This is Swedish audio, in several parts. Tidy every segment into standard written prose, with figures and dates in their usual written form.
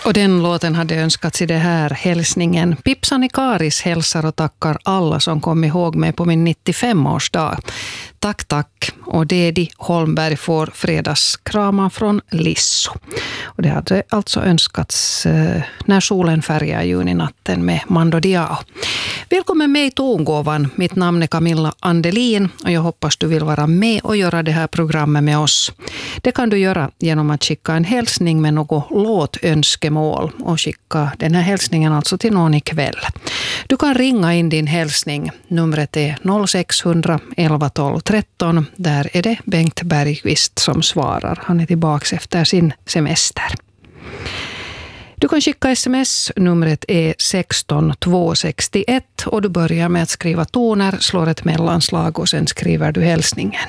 Och den låten hade önskats i det här hälsningen. Pipsani Karis hälsar och tackar alla som kom ihåg mig på min 95-årsdag. Tack, tack. Och Dedi Holmberg får fredagskrama från Lisso. Och det hade alltså önskats när solen färgar juninatten med Mando Diao. Välkommen med i tongåvan. Mitt namn är Camilla Andelin och jag hoppas du vill vara med och göra det här programmet med oss. Det kan du göra genom att skicka en hälsning med något låtönskemål och skicka den här hälsningen alltså till någon ikväll. Du kan ringa in din hälsning. Numret är 0600 11 12 13. Där är det Bengt Bergqvist som svarar. Han är tillbaka efter sin semester. Du kan skicka sms, numret är 16261 och du börjar med att skriva toner, slår ett mellanslag och sen skriver du hälsningen.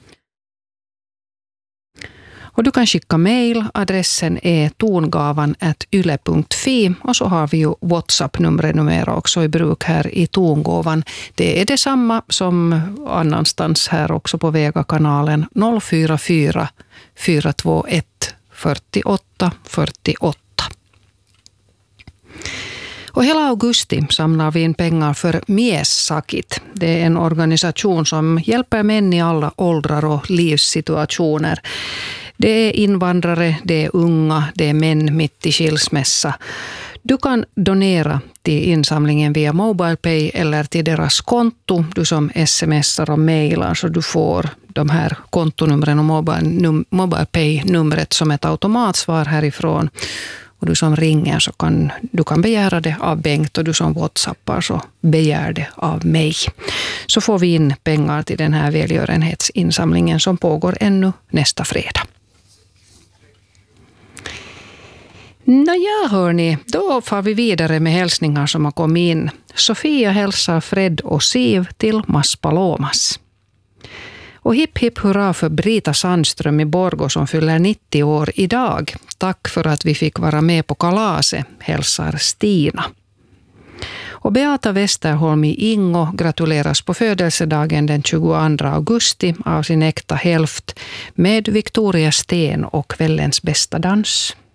Och du kan skicka mejl, adressen är tongavan@yle.fi och så har vi ju WhatsApp-numret numera också i bruk här i tongåvan. Det är detsamma som annanstans här också på Vega-kanalen 044 421 48 48. Och hela augusti samlar vi in pengar för Miessakit. Det är en organisation som hjälper män i alla åldrar och livssituationer. Det är invandrare, det är unga, det är män mitt i skilsmässa. Du kan donera till insamlingen via MobilePay eller till deras konto. Du som smsar och mejlar så du får de här kontonumren och MobilePay-numret som ett automatsvar härifrån. Och du som ringer så kan du begära det av Bengt och du som WhatsAppar så begär det av mig. Så får vi in pengar till den här välgörenhetsinsamlingen som pågår ännu nästa fredag. Nåja hörni, då får vi vidare med hälsningar som har kommit in. Sofia hälsar Fred och Siv till Maspalomas. Och hipp hipp hurra för Brita Sandström i Borgå som fyller 90 år idag. Tack för att vi fick vara med på kalaset, hälsar Stina. Och Beata Westerholm i Ingo gratuleras på födelsedagen den 22 augusti av sin äkta hälft med Victoria Sten och kvällens bästa dans.